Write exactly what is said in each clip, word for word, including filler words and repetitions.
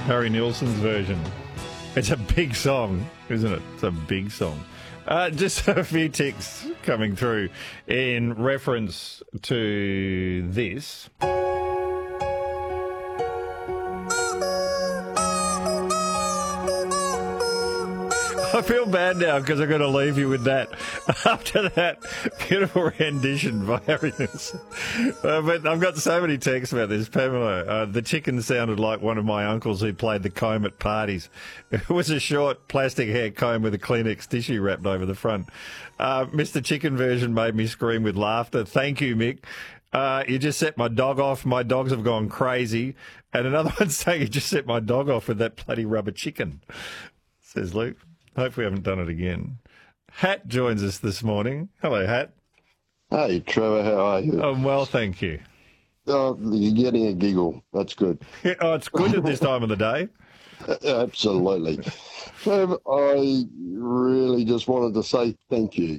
Harry Nilsson's version. It's a big song, isn't it? It's a big song. Uh, just a few ticks coming through in reference to this. I feel bad now because I'm going to leave you with that after that beautiful rendition by Harry Nilsson. Uh, but I've got so many texts about this. Pamela, uh, the chicken sounded like one of my uncles who played the comb at parties. It was a short plastic hair comb with a Kleenex tissue wrapped over the front. Uh, Mister Chicken version made me scream with laughter. Thank you, Mick. Uh, you just set my dog off. My dogs have gone crazy. And another one saying you just set my dog off with that bloody rubber chicken, says Luke. Hope we haven't done it again. Hat joins us this morning. Hello, Hat. Hey, Trevor, how are you? I'm well, thank you. Oh, you're getting a giggle. That's good. Oh, it's good at this time of the day. Absolutely. Trevor, I really just wanted to say thank you.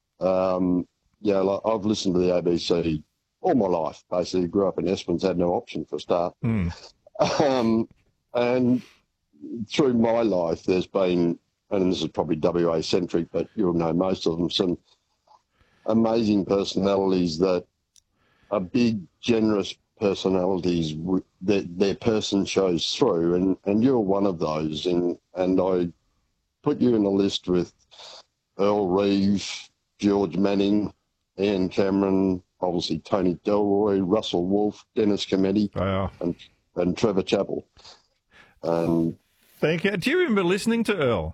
Um, yeah, like, I've listened to the A B C all my life, basically. Grew up in Esperance, had no option for a start. Mm. Um, and through my life, there's been, and this is probably W A centric, but you'll know most of them, some amazing personalities that are big, generous personalities. Their, their person shows through, and, and you're one of those. And, and I put you in a list with Earl Reeve, George Manning, Ian Cameron, obviously Tony Delroy, Russell Wolfe, Dennis Cometti, Wow. and, and Trevor Chappell. And thank you. Do you remember listening to Earl?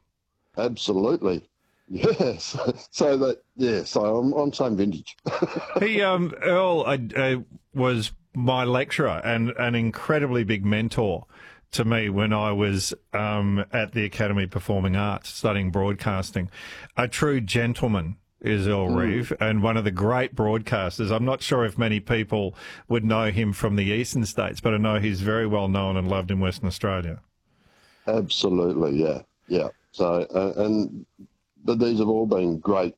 Absolutely. Yes. So that, yeah, so I'm on same vintage. he, um, Earl I, I was my lecturer and an incredibly big mentor to me when I was um, at the Academy of Performing Arts studying broadcasting. A true gentleman is Earl mm. Reeve, and one of the great broadcasters. I'm not sure if many people would know him from the eastern states, but I know he's very well known and loved in Western Australia. Absolutely, yeah, yeah. So, uh, and but these have all been great,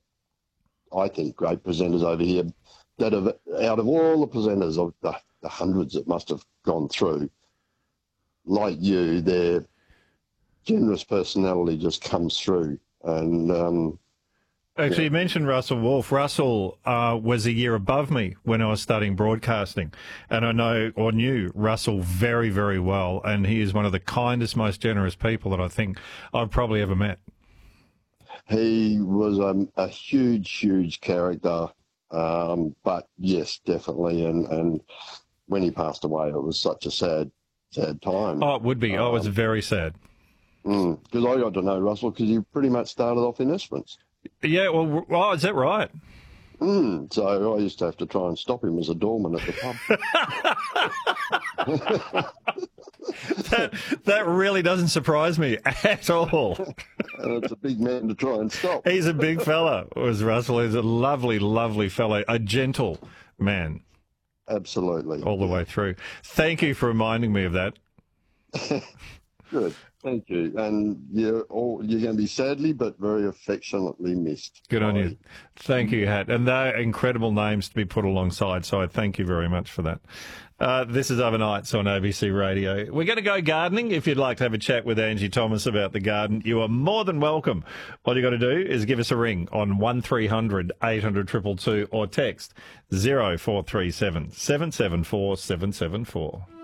I think, great presenters over here that have, out of all the presenters, of the, the hundreds that must have gone through, like you, their generous personality just comes through. And um, Actually, yeah. You mentioned Russell Wolfe. Russell uh, was a year above me when I was studying broadcasting, and I know or knew Russell very, very well, and he is one of the kindest, most generous people that I think I've probably ever met. He was um, a huge, huge character, um, but yes, definitely. And, and when he passed away, it was such a sad, sad time. Oh, it would be. Um, oh, it was very sad. Because mm, I got to know Russell because he pretty much started off in Esperance. Yeah, well, oh, is that right? Mm, so I used to have to try and stop him as a doorman at the pub. that, that really doesn't surprise me at all. And it's a big man to try and stop. He's a big fella, was Russell. He's a lovely, lovely fellow, a gentle man. Absolutely. All the way through. Thank you for reminding me of that. Good. Thank you. And you're, all, you're going to be sadly but very affectionately missed. Good on you. Thank you, Hat. And they're incredible names to be put alongside, so I thank you very much for that. Uh, this is Overnights on A B C Radio. We're going to go gardening. If you'd like to have a chat with Angie Thomas about the garden, you are more than welcome. All you got to do is give us a ring on one three hundred eight hundred two two two or text zero four three seven seven seven four seven seven four.